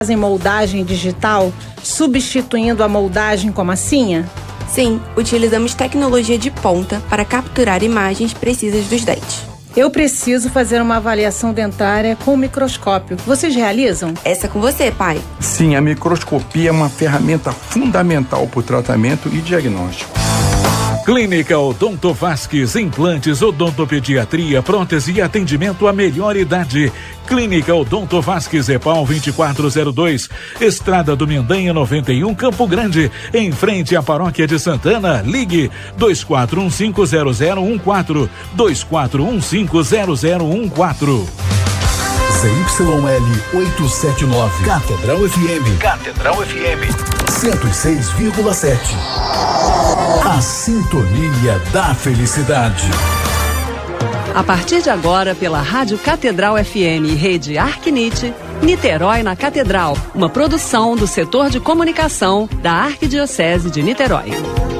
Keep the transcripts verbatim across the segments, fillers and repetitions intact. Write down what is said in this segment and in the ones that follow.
fazem moldagem digital, substituindo a moldagem com massinha? Sim, utilizamos tecnologia de ponta para capturar imagens precisas dos dentes. Eu preciso fazer uma avaliação dentária com microscópio. Vocês realizam? Essa é com você, pai. Sim, a microscopia é uma ferramenta fundamental para o tratamento e diagnóstico. Clínica Odonto Vasques, implantes, odontopediatria, prótese e atendimento à melhor idade. Clínica Odonto Vasques, EPAL vinte e quatro zero dois, Estrada do Mendanha noventa e um, Campo Grande, em frente à Paróquia de Santana. Ligue dois quatro um cinco zero zero um quatro, dois quatro um cinco zero zero um quatro. Z Y L oitocentos e setenta e nove, Catedral F M. Catedral F M. cento e seis vírgula sete. A sintonia da felicidade. A partir de agora, pela Rádio Catedral F M e Rede Arquinite, Niterói na Catedral, uma produção do setor de comunicação da Arquidiocese de Niterói.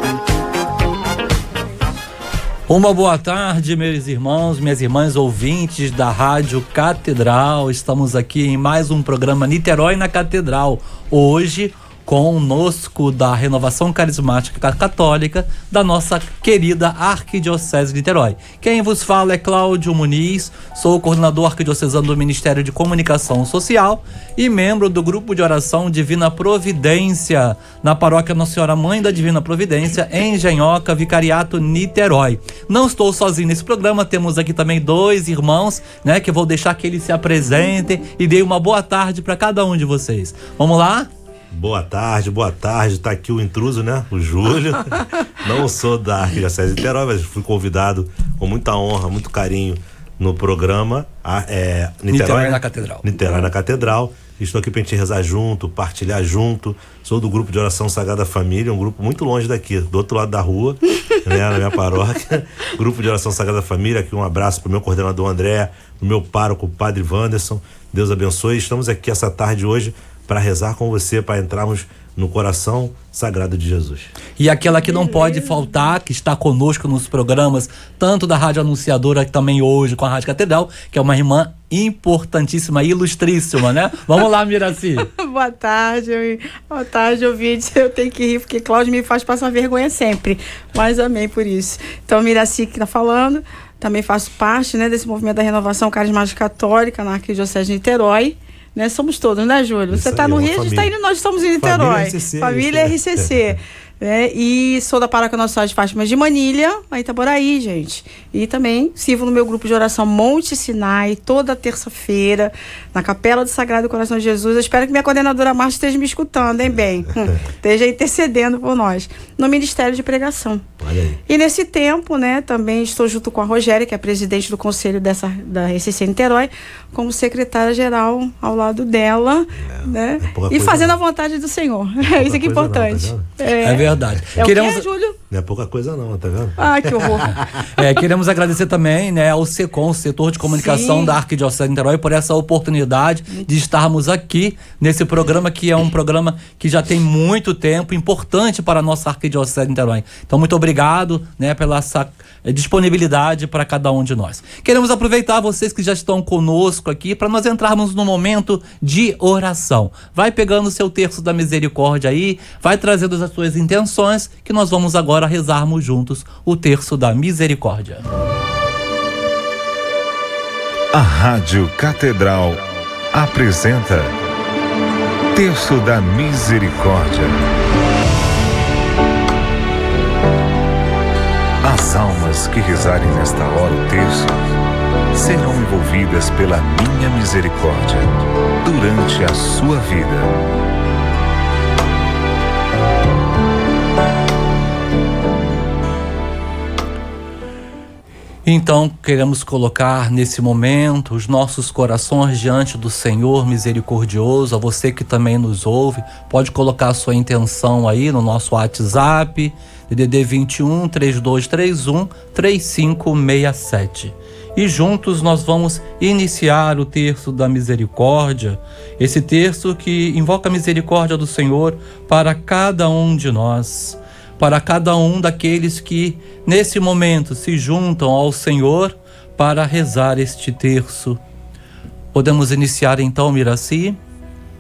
Uma boa tarde, meus irmãos, minhas irmãs ouvintes da Rádio Catedral. Estamos aqui em mais um programa Niterói na Catedral. Hoje, conosco da Renovação Carismática Católica da nossa querida Arquidiocese de Niterói. Quem vos fala é Cláudio Muniz, sou o coordenador arquidiocesano do Ministério de Comunicação Social e membro do grupo de oração Divina Providência, na paróquia Nossa Senhora Mãe da Divina Providência, em Engenhoca, Vicariato, Niterói. Não estou sozinho nesse programa, temos aqui também dois irmãos, né, que eu vou deixar que eles se apresentem e dei uma boa tarde para cada um de vocês. Vamos lá? Boa tarde, boa tarde, tá aqui o intruso, né, o Júlio. Não sou da Arquidiocese de Niterói, mas fui convidado com muita honra, muito carinho no programa é, Niterói, Niterói na Catedral. Niterói na Catedral. Estou aqui pra gente rezar junto, partilhar junto. Sou do grupo de oração Sagrada Família, um grupo muito longe daqui, do outro lado da rua, né, na minha paróquia. Grupo de oração Sagrada Família, aqui um abraço pro meu coordenador André, pro meu pároco, Padre Wanderson. Deus abençoe. Estamos aqui essa tarde hoje para rezar com você, para entrarmos no coração sagrado de Jesus. E aquela que não pode faltar, que está conosco nos programas, tanto da Rádio Anunciadora, que também hoje com a Rádio Catedral, que é uma irmã importantíssima, ilustríssima, né? Vamos lá, Miraci. Boa tarde, boa tarde, ouvintes. Eu tenho que rir, porque Cláudio me faz passar vergonha sempre, mas amém por isso. Então, Miraci que está falando, também faço parte, né, desse movimento da Renovação Carismática Católica na Arquidiocese de Niterói. Né, somos todos, né, Júlio? Você está no Rio, a gente está indo, nós estamos em Niterói. Família R C C. Família R C C. né? E sou da Paróquia Nossa Senhora de Fátima de Manilha, lá em Itaboraí, gente. E também sirvo no meu grupo de oração Monte Sinai, toda terça-feira, na Capela do Sagrado Coração de Jesus. Eu espero que minha coordenadora Márcia esteja me escutando, hein, bem? Hum, esteja intercedendo por nós. No Ministério de Pregação. Olha aí. E nesse tempo, né, também estou junto com a Rogéria, que é presidente do conselho dessa, da R C C Niterói, como secretária-geral ao lado dela, é, né? É e fazendo não. a vontade do Senhor. É isso que é importante. Não, tá é, é verdade. É queremos... o quê, Júlio? Não é pouca coisa não, tá vendo? Ai, que horror. é, queremos agradecer também, né, ao SECOM, Setor de Comunicação Sim. da Arquidiocese de Niterói, por essa oportunidade de estarmos aqui nesse programa, que é um programa que já tem muito tempo, importante para a nossa Arquidiocese de Niterói. Então, muito obrigado, né, pela essa disponibilidade para cada um de nós. Queremos aproveitar vocês que já estão conosco aqui para nós entrarmos no momento de oração. Vai pegando o seu terço da misericórdia aí, vai trazendo as suas intenções, que nós vamos agora rezarmos juntos o terço da misericórdia. A Rádio Catedral apresenta Terço da Misericórdia. As almas que rezarem nesta hora o terço serão envolvidas pela minha misericórdia durante a sua vida. Então, queremos colocar nesse momento os nossos corações diante do Senhor misericordioso. A você que também nos ouve, pode colocar a sua intenção aí no nosso WhatsApp, D D D vinte e um, trinta e dois trinta e um, trinta e cinco sessenta e sete. E juntos nós vamos iniciar o terço da misericórdia, esse terço que invoca a misericórdia do Senhor para cada um de nós, para cada um daqueles que nesse momento se juntam ao Senhor para rezar este terço. Podemos iniciar então, Miraci?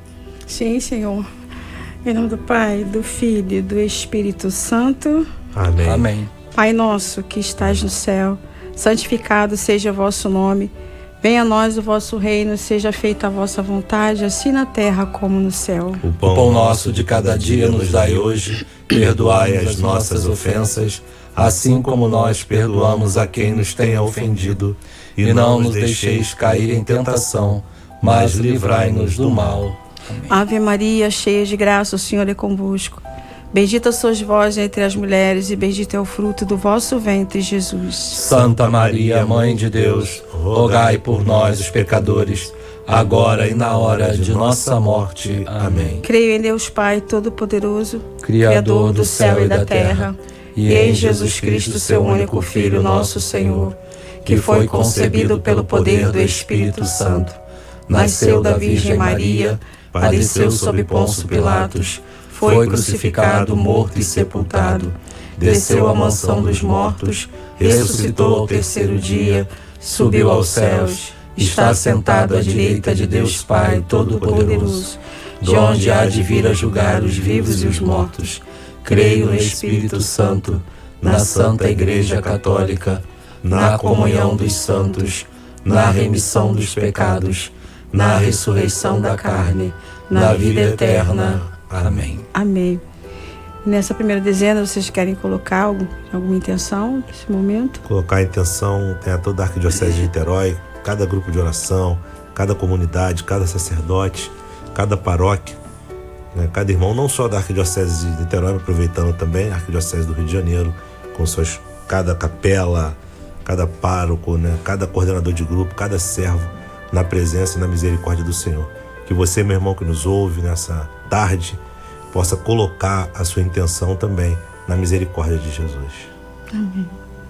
Sim, Senhor. Em nome do Pai, do Filho e do Espírito Santo. Amém. Amém. Pai nosso que estás no céu, santificado seja o vosso nome. Venha a nós o vosso reino, seja feita a vossa vontade, assim na terra como no céu. O pão, o pão nosso de cada dia nos dai hoje, perdoai as nossas ofensas, assim como nós perdoamos a quem nos tenha ofendido. E não nos deixeis cair em tentação, mas livrai-nos do mal. Amém. Ave Maria, cheia de graça, o Senhor é convosco. Bendita sois vós entre as mulheres, e bendito é o fruto do vosso ventre, Jesus. Santa Maria, Mãe de Deus, rogai por nós, os pecadores, agora e na hora de nossa morte. Amém. Creio em Deus Pai Todo-Poderoso, Criador do céu e da terra, e em Jesus Cristo, seu único Filho, nosso Senhor, que foi concebido pelo poder do Espírito Santo, nasceu da Virgem Maria, padeceu sob Pôncio Pilatos, foi crucificado, morto e sepultado, desceu à mansão dos mortos, ressuscitou ao terceiro dia, subiu aos céus, está sentado à direita de Deus Pai Todo-Poderoso, de onde há de vir a julgar os vivos e os mortos. Creio no Espírito Santo, na Santa Igreja Católica, na comunhão dos santos, na remissão dos pecados, na ressurreição da carne, na vida eterna. Amém. Amém. Nessa primeira dezena, vocês querem colocar algo, alguma intenção nesse momento? Colocar a intenção, tem a toda a Arquidiocese de Niterói, cada grupo de oração, cada comunidade, cada sacerdote, cada paróquia, né, cada irmão, não só da Arquidiocese de Niterói, aproveitando também a Arquidiocese do Rio de Janeiro, com suas, cada capela, cada pároco, né, cada coordenador de grupo, cada servo, na presença e na misericórdia do Senhor. Que você, meu irmão, que nos ouve nessa tarde, possa colocar a sua intenção também na misericórdia de Jesus. Amém.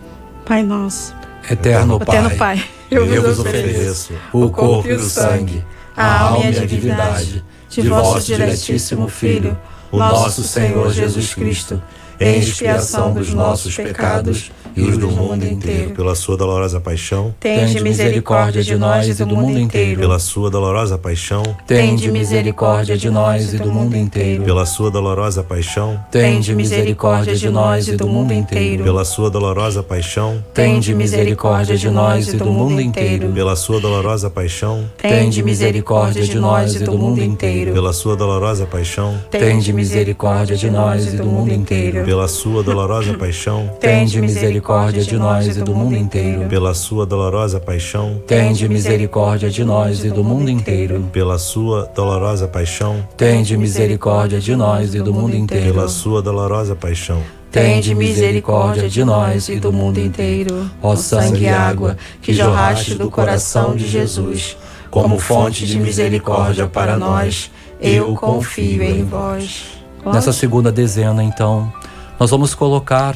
Pai nosso, Eterno Pai, Eterno Pai, eu, eu vos ofereço o corpo e o sangue, a alma e a divindade de vosso diletíssimo Filho, o nosso Senhor Jesus Cristo, em expiação dos nossos pecados e os do mundo inteiro. Pela sua dolorosa paixão, tende misericórdia de nós e do mundo inteiro. Pela sua dolorosa paixão, tende misericórdia de nós e do mundo inteiro. Pela sua dolorosa paixão, tende misericórdia de nós e do mundo inteiro. Pela sua dolorosa paixão, tende misericórdia de nós e do mundo inteiro. Pela sua dolorosa paixão, tende misericórdia de nós e do mundo inteiro. Pela sua dolorosa paixão, tende misericórdia de nós e do mundo inteiro. Pela sua dolorosa paixão, tende misericórdia de nós e do mundo inteiro. Pela sua dolorosa paixão, tende misericórdia de nós e do mundo inteiro. Pela sua dolorosa paixão, tende misericórdia de nós e do mundo inteiro. Pela sua dolorosa paixão, tende misericórdia de nós e do mundo inteiro. Ó sangue e água que jorraste do coração de Jesus, como fonte de misericórdia para nós, eu confio em vós. Nessa segunda dezena, então, nós vamos colocar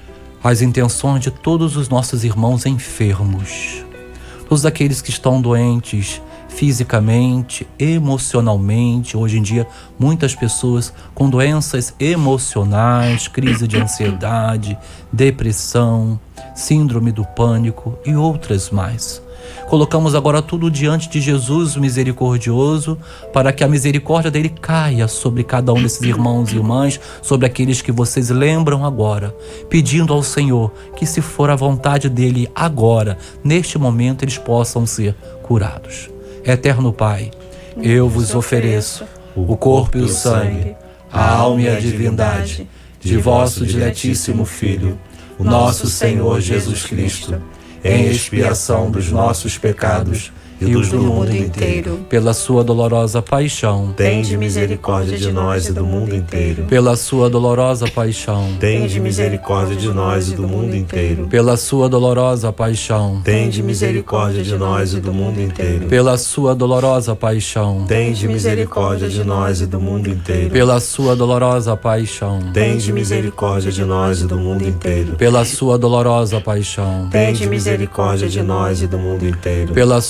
as intenções de todos os nossos irmãos enfermos, todos aqueles que estão doentes fisicamente, emocionalmente. Hoje em dia, muitas pessoas com doenças emocionais, crise de ansiedade, depressão, síndrome do pânico e outras mais. Colocamos agora tudo diante de Jesus misericordioso, para que a misericórdia dele caia sobre cada um desses irmãos e irmãs, sobre aqueles que vocês lembram agora, pedindo ao Senhor que, se for a vontade dele agora, neste momento, eles possam ser curados. Eterno Pai, eu vos ofereço o corpo e o sangue, a alma e a divindade de vosso diletíssimo Filho, o nosso Senhor Jesus Cristo, em expiação dos nossos pecados e os do mundo inteiro. Pela sua dolorosa paixão, tende misericórdia de nós e do mundo inteiro. Pela sua dolorosa paixão, tende misericórdia de nós e do mundo inteiro. Pela sua dolorosa paixão, tende misericórdia de nós e do mundo inteiro. Pela sua dolorosa paixão, tende misericórdia de nós e do mundo inteiro. Pela sua dolorosa paixão, tende misericórdia de nós e do mundo inteiro. Pela sua dolorosa paixão, tende misericórdia de nós e do mundo inteiro. Pela sua dolorosa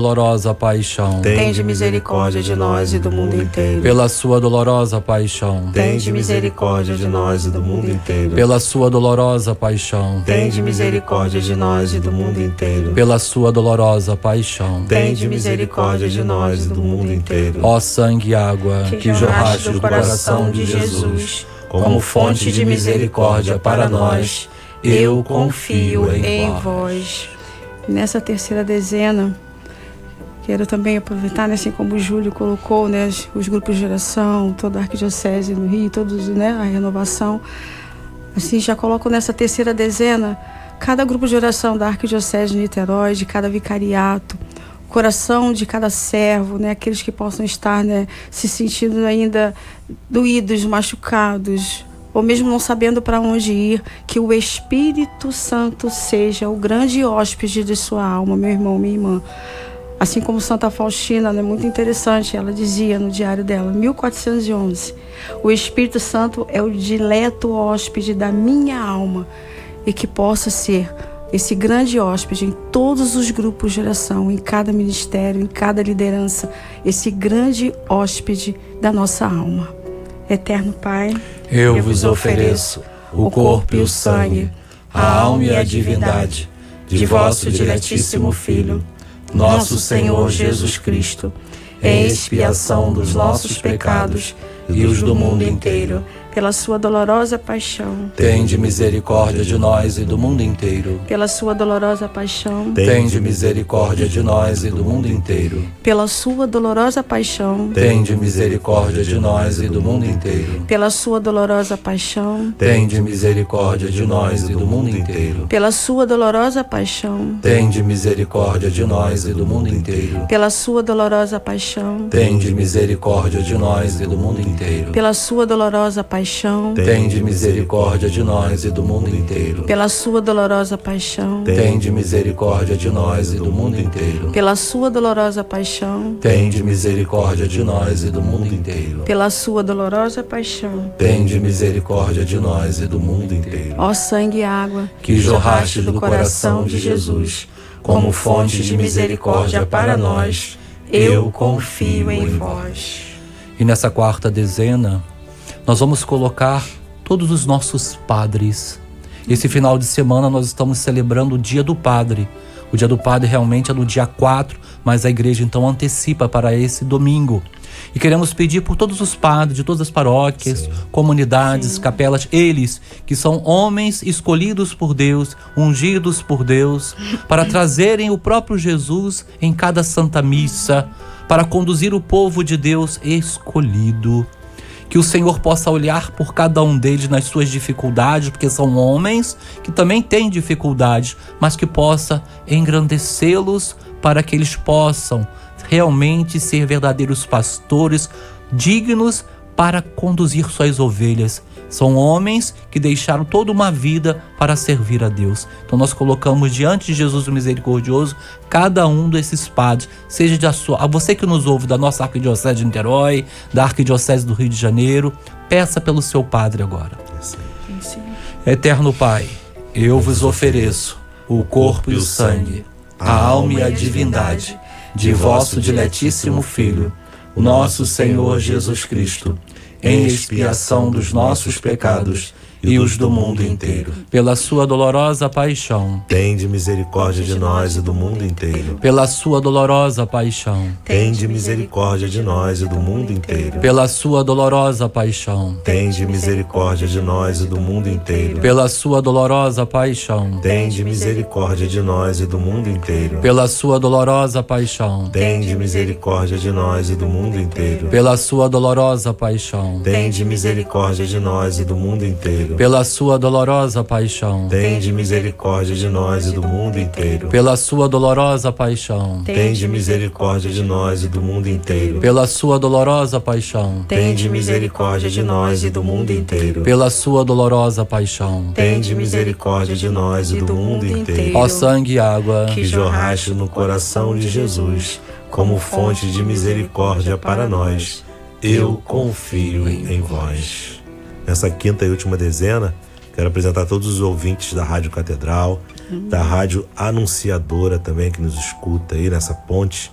dolorosa paixão, tende misericórdia de nós e do mundo inteiro. Pela sua dolorosa paixão, tende misericórdia de nós e do mundo inteiro. Pela sua dolorosa paixão, tende misericórdia de nós e do mundo inteiro. Pela sua dolorosa paixão, tende misericórdia de nós e do mundo inteiro. Ó sangue e água que jorraste do coração de Jesus, como fonte de misericórdia para nós, eu confio em vós. Nessa terceira dezena, quero também aproveitar, né, assim como o Júlio colocou, né, os grupos de oração, toda a Arquidiocese no Rio, todos, né, a renovação. Assim, já coloco nessa terceira dezena cada grupo de oração da Arquidiocese de Niterói, de cada vicariato, o coração de cada servo, né, aqueles que possam estar, né, se sentindo ainda doídos, machucados, ou mesmo não sabendo para onde ir, que o Espírito Santo seja o grande hóspede de sua alma, meu irmão, minha irmã. Assim como Santa Faustina, né, muito interessante, ela dizia no diário dela, mil quatrocentos e onze, o Espírito Santo é o dileto hóspede da minha alma, e que possa ser esse grande hóspede em todos os grupos de oração, em cada ministério, em cada liderança, esse grande hóspede da nossa alma. Eterno Pai, eu vos ofereço o corpo e o sangue, a alma e a divindade de vosso diletíssimo Filho, nosso Senhor Jesus Cristo, em expiação dos nossos pecados e os do mundo inteiro. Pela sua dolorosa paixão, tende misericórdia de nós e do mundo inteiro. Pela sua dolorosa paixão, tende misericórdia de nós e do mundo inteiro. Pela sua dolorosa paixão, tende misericórdia de nós e do mundo inteiro. Pela sua dolorosa paixão, tende misericórdia de nós e do mundo inteiro. Pela sua dolorosa paixão, tende misericórdia de nós e do mundo inteiro. Pela sua dolorosa paixão, tende misericórdia de nós e do mundo inteiro. Pela sua dolorosa paixão, tende misericórdia de nós e do mundo inteiro. Pela sua dolorosa paixão, tende misericórdia de nós e do mundo inteiro. Pela sua dolorosa paixão, tende misericórdia de nós e do mundo inteiro. Pela sua dolorosa paixão, tende misericórdia de nós e do mundo inteiro. Ó sangue e água que jorraste do coração de Jesus, como fonte de misericórdia para nós, eu confio em vós. E nessa quarta dezena, nós vamos colocar todos os nossos padres. Esse final de semana nós estamos celebrando o Dia do Padre. O Dia do Padre realmente é no dia quatro, mas a igreja então antecipa para esse domingo. E queremos pedir por todos os padres de todas as paróquias, Sim. comunidades, Sim. capelas, eles que são homens escolhidos por Deus, ungidos por Deus, para trazerem o próprio Jesus em cada Santa Missa, para conduzir o povo de Deus escolhido. Que o Senhor possa olhar por cada um deles nas suas dificuldades, porque são homens que também têm dificuldades, mas que possa engrandecê-los para que eles possam realmente ser verdadeiros pastores, dignos para conduzir suas ovelhas. São homens que deixaram toda uma vida para servir a Deus. Então nós colocamos diante de Jesus o Misericordioso cada um desses padres, seja de a sua, a você que nos ouve da nossa Arquidiocese de Niterói, da Arquidiocese do Rio de Janeiro, peça pelo seu padre agora. Sim. Sim. Eterno Pai, eu vos ofereço o corpo e o sangue, a alma e a divindade de vosso diletíssimo Filho, nosso Senhor Jesus Cristo, em expiação dos nossos pecados e os do mundo inteiro. Pela sua dolorosa paixão, tende misericórdia de nós e do mundo inteiro. Pela sua dolorosa paixão, tende misericórdia de nós e do mundo inteiro. Pela sua dolorosa paixão, tende misericórdia de nós e do mundo inteiro. Pela sua dolorosa paixão, tende misericórdia de nós e do mundo inteiro. Pela sua dolorosa paixão, tende misericórdia de nós e do mundo inteiro. Pela sua dolorosa paixão, tende misericórdia de nós e do mundo inteiro. Pela sua dolorosa paixão, tende misericórdia de nós e do mundo inteiro. Pela sua dolorosa paixão, tende misericórdia de nós e do mundo inteiro. Pela sua dolorosa paixão, tende misericórdia de nós e do mundo inteiro. Pela sua dolorosa paixão, tende misericórdia de nós e do mundo inteiro. Ó sangue e água que jorraste no coração de Jesus, como fonte de misericórdia para nós, eu confio em vós. Nessa quinta e última dezena, quero apresentar todos os ouvintes da Rádio Catedral, uhum. da Rádio Anunciadora também, que nos escuta aí nessa ponte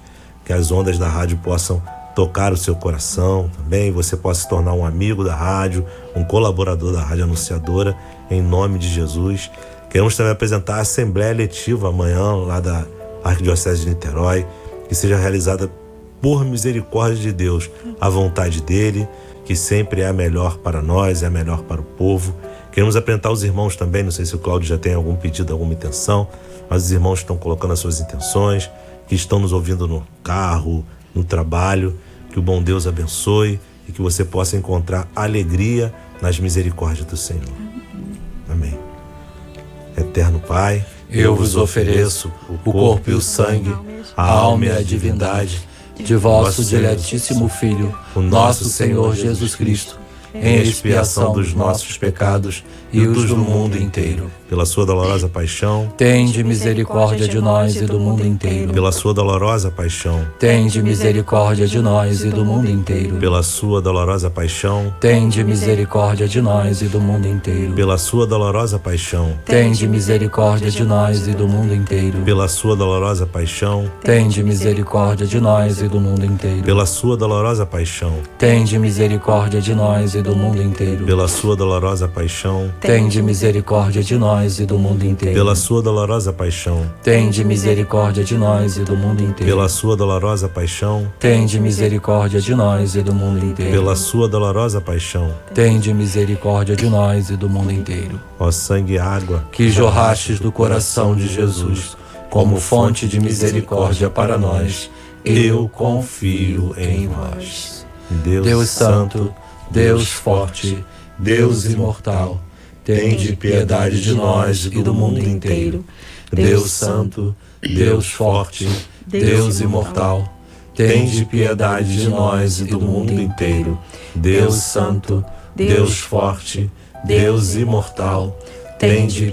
que as ondas da rádio possam tocar o seu coração também, você possa se tornar um amigo da rádio, um colaborador da Rádio Anunciadora, em nome de Jesus. Queremos também apresentar a Assembleia Letiva amanhã, lá da Arquidiocese de Niterói, que seja realizada por misericórdia de Deus, a vontade dele, que sempre é a melhor para nós, é a melhor para o povo. Queremos apresentar os irmãos também, não sei se o Cláudio já tem algum pedido, alguma intenção, mas os irmãos estão colocando as suas intenções, que estão nos ouvindo no carro, no trabalho, que o bom Deus abençoe e que você possa encontrar alegria nas misericórdias do Senhor. Amém. Eterno Pai, eu vos ofereço o corpo e o sangue, a alma e a divindade de vosso diletíssimo Filho, o nosso Senhor Jesus Cristo, em expiação dos nossos pecados e os do mundo inteiro. Pela sua dolorosa paixão, tende misericórdia de nós e do mundo inteiro. Pela sua dolorosa paixão, tende misericórdia de nós e do mundo inteiro. Pela sua dolorosa paixão, tende misericórdia de nós e do mundo inteiro. Pela sua dolorosa paixão, tende misericórdia de nós e do mundo inteiro. Pela sua dolorosa paixão, tende misericórdia de nós e do mundo inteiro. Pela sua dolorosa paixão, tende misericórdia de nós e do mundo inteiro. Pela sua dolorosa paixão, tende misericórdia de nós e do mundo inteiro. Pela sua dolorosa paixão, tende misericórdia de nós e do mundo inteiro. Pela sua dolorosa paixão, tende misericórdia de nós e do mundo inteiro. Pela sua dolorosa paixão, tende misericórdia de nós e do mundo inteiro. Ó sangue e água que jorrastes do coração de Jesus como fonte de misericórdia para nós, eu confio em vós. Deus, Deus Santo, Deus forte, Deus imortal, tende piedade de nós e do mundo inteiro. Deus Santo, Deus forte, Deus imortal, tende piedade de nós e do mundo inteiro. Deus Santo, Deus forte, Deus imortal, tende